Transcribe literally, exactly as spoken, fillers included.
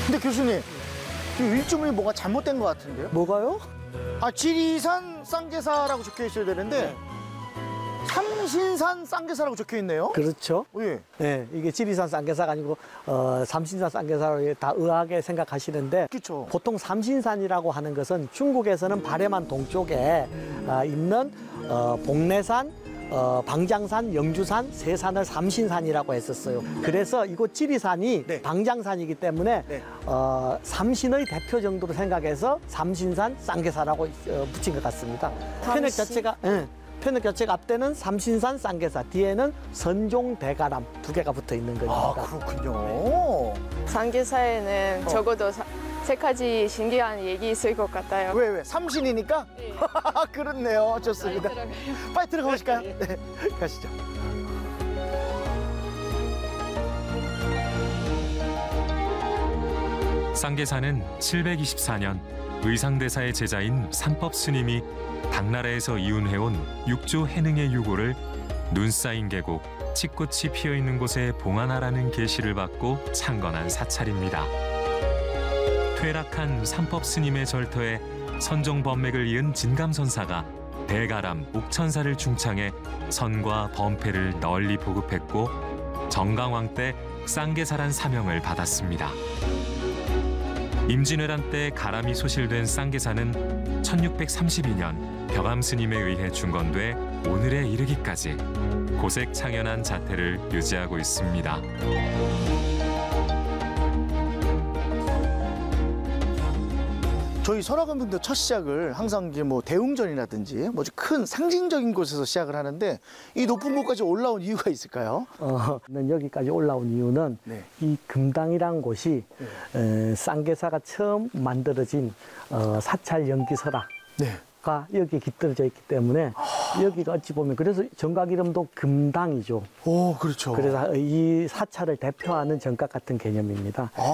근데 교수님, 지금 일주문이 뭔가 잘못된 것 같은데요? 뭐가요? 아, 지리산 쌍계사라고 적혀 있어야 되는데 삼신산 쌍계사라고 적혀 있네요. 그렇죠. 예. 네, 이게 지리산 쌍계사가 아니고 어, 삼신산 쌍계사로 다 의아하게 생각하시는데 그렇죠. 보통 삼신산이라고 하는 것은 중국에서는 바레만 동쪽에 아, 있는 어, 복례산, 어, 방장산, 영주산 세 산을 삼신산이라고 했었어요. 그래서 이곳 지리산이 네. 방장산이기 때문에 네. 어, 삼신의 대표 정도로 생각해서 삼신산 쌍계사라고 어, 붙인 것 같습니다. 편액 자체가 예, 편액 자체가 앞대는 삼신산 쌍계사, 뒤에는 선종 대가람 두 개가 붙어 있는 아, 겁니다. 그렇군요. 상계사에는 어. 적어도 사- 세 가지 신기한 얘기 있을 것 같아요. 왜, 왜? 삼신이니까? 네. 그렇네요. 좋습니다. 많이 들어가요. 빨리 들어가 보실까요? 네. 가시죠. 쌍계사는 칠백이십사 년 의상대사의 제자인 삼법 스님이 당나라에서 이운해온 육조 해능의 유고를 눈 쌓인 계곡, 칡꽃이 피어있는 곳에 봉안하라는 계시를 받고 창건한 사찰입니다. 퇴락한 삼법 스님의 절터에 선종범맥을 이은 진감선사가 대가람, 옥천사를 중창해 선과 범패를 널리 보급했고 정강왕 때 쌍계사란 사명을 받았습니다. 임진왜란 때 가람이 소실된 쌍계사는 천육백삼십이 년 벽암 스님에 의해 중건돼 오늘에 이르기까지 고색창연한 자태를 유지하고 있습니다. 저희 설화감독도 첫 시작을 항상 이제 뭐 대웅전이라든지 뭐 큰 상징적인 곳에서 시작을 하는데 이 높은 곳까지 올라온 이유가 있을까요? 어, 여기까지 올라온 이유는 네. 이 금당이란 곳이 에, 쌍계사가 처음 만들어진 어, 사찰 연기설화 네. 가 여기에 깃들어져 있기 때문에 여기가 어찌 보면 그래서 정각 이름도 금당이죠. 오, 그렇죠. 그래서 이 사찰을 대표하는 정각 같은 개념입니다.